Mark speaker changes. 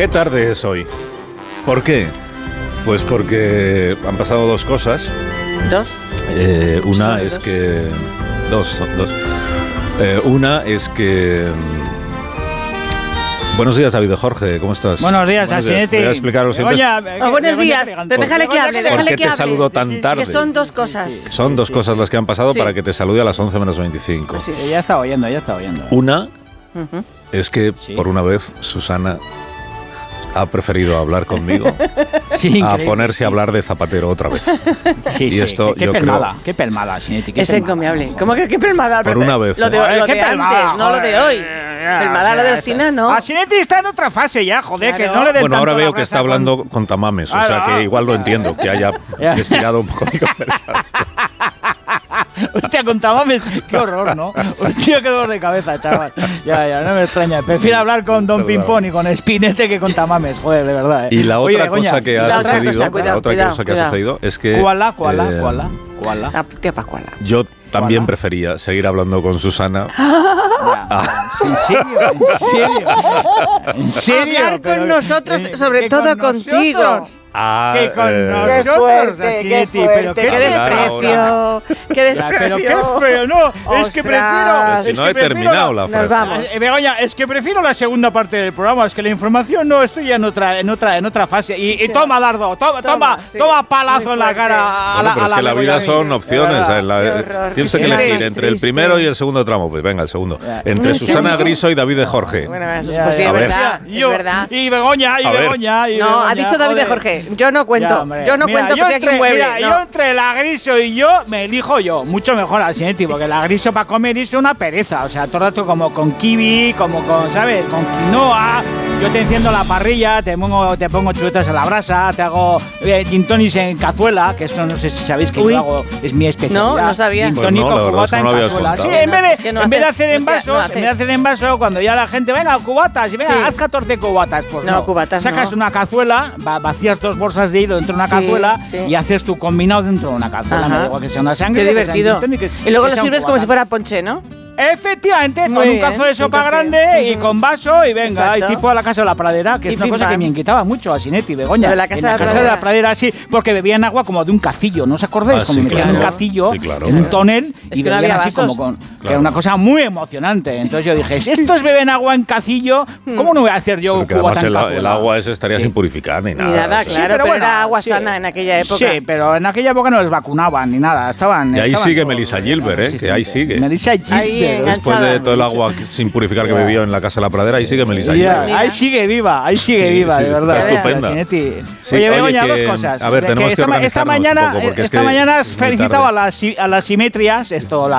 Speaker 1: ¿Qué tarde es hoy? ¿Por qué? Pues porque han pasado dos cosas.
Speaker 2: ¿Dos?
Speaker 1: Una es que... Dos. Una es que... Buenos días, David Jorge, ¿cómo estás?
Speaker 3: Buenos días, Asinetti.
Speaker 1: Voy a explicar lo siguiente.
Speaker 2: Buenos días, pero déjale que hable,
Speaker 1: ¿Por qué te saludo tan tarde?
Speaker 2: Que son dos cosas.
Speaker 1: Son dos cosas las que han pasado para que te salude a las 11 menos 25.
Speaker 3: Sí, ya está oyendo.
Speaker 1: Una es que, por una vez, Susana ha preferido hablar conmigo a ponerse a hablar de Zapatero otra vez.
Speaker 3: Y esto, qué pelmada, Asinetti.
Speaker 2: Es encomiable. ¿Cómo que qué pelmada?
Speaker 1: Por una vez.
Speaker 2: Lo de antes, no lo de hoy. Pelmada, lo del Sina, no.
Speaker 3: Asinetti está en otra fase ya, joder, que no le den.
Speaker 1: Bueno, ahora veo que está hablando con tamames, o sea que igual lo entiendo, que haya estirado un poco mi conversación.
Speaker 3: Hostia, con tamames, qué horror, ¿no? Hostia, qué dolor de cabeza, chaval. Ya, no me extraña. Prefiero hablar con Don Pimpón y con Spinete que con tamames, joder, de verdad.
Speaker 1: Y la otra cosa que ha sucedido es que...
Speaker 3: ¿Cuál?
Speaker 2: ¿Qué pascuala?
Speaker 1: Yo también prefería seguir hablando con Susana.
Speaker 3: ¿En serio?
Speaker 2: Hablar con nosotros, sobre todo contigo.
Speaker 3: Que con nosotros, Asinetti. Pero qué
Speaker 2: desprecio. Qué desprecio.
Speaker 3: Pero qué feo, no. Es que prefiero.
Speaker 1: Si no he terminado la frase.
Speaker 3: Begoña, es que prefiero la segunda parte del programa. Es que la información no, estoy ya en otra fase. Y toma, Dardo, toma palazo en la cara.
Speaker 1: Bueno, pero es que la vida son opciones. Tienes que elegir entre el primero y el segundo tramo. Pues venga, el segundo. Entre Susana Griso y David Jorge.
Speaker 2: Bueno, eso sí, es verdad.
Speaker 3: Y Begoña.
Speaker 2: No, ha dicho David Jorge. Yo no cuento. Yo no cuento que sea quien mueve.
Speaker 3: Yo entre la Griso y yo me elijo yo. Mucho mejor, Asinetti, porque la Griso para comer es una pereza. O sea, todo el rato como con kiwi, como con, ¿sabes? Con quinoa. Yo te enciendo la parrilla, te pongo chuletas a la brasa, te hago gin tonics en cazuela, que esto no sé si sabéis que yo hago, es mi especialidad.
Speaker 2: No sabía.
Speaker 1: Gin tonic con cubata en cazuela.
Speaker 3: Sí, en vez de hacer en vasos, cuando ya la gente, venga, cubatas, y venga, haz 14 cubatas. Pues no,
Speaker 2: cubatas
Speaker 3: sacas una cazuela, vacías 2 bolsas de hilo dentro de una cazuela y haces tu combinado dentro de una cazuela. Me da igual que sea una sangre.
Speaker 2: Qué divertido. Y luego lo sirves como si fuera ponche, ¿no?
Speaker 3: Efectivamente, con un cazo de sopa grande y con vaso y venga, y tipo a la Casa de la Pradera, que es una cosa que me inquietaba mucho a Asinetti, Begoña.
Speaker 2: De la Casa
Speaker 3: de la Pradera, sí, porque bebían agua como de un cacillo, ¿no os acordáis? Como metían un cacillo en un tonel y bebían así como con... Que era una cosa muy emocionante. Entonces yo dije, si estos beben agua en cacillo, ¿cómo no voy a hacer yo cubata en cazuela?
Speaker 1: El agua ese estaría sin purificar ni nada.
Speaker 2: Ni nada, claro, pero era agua sana en aquella época.
Speaker 3: Sí, pero en aquella época no les vacunaban ni nada.
Speaker 1: Y ahí sigue Melissa Gilbert, que ahí sigue.
Speaker 3: Melissa Gilbert.
Speaker 1: Después de todo el agua sin purificar que bebió en la Casa de la Pradera, ahí sigue Melissa Gilbert.
Speaker 3: Ahí sigue viva, de verdad.
Speaker 1: Estupenda.
Speaker 3: Oye, Begoña, dos cosas.
Speaker 1: A ver, tenemos que
Speaker 3: esta mañana has felicitado a las simetrias,